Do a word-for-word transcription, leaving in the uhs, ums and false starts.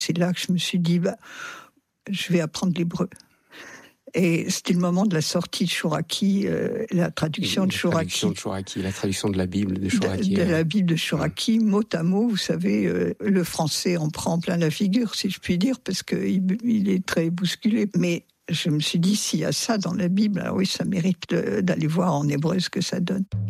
C'est là que je me suis dit, bah, je vais apprendre l'hébreu. Et c'était le moment de la sortie de Chouraki, euh, la traduction de Chouraki. La traduction de Chouraki, la traduction de la Bible de Chouraki. De, de la Bible de Chouraki, mmh. mot à mot, vous savez, euh, le français en prend plein la figure, si je puis dire, parce qu'il il est très bousculé. Mais je me suis dit, s'il y a ça dans la Bible, alors oui, ça mérite de, d'aller voir en hébreu ce que ça donne.